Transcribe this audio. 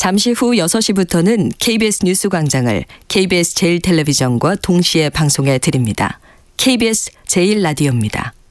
잠시 후 6시부터는 KBS 뉴스 광장을 KBS 제일텔레비전과 동시에 방송해 드립니다. KBS 제일라디오입니다.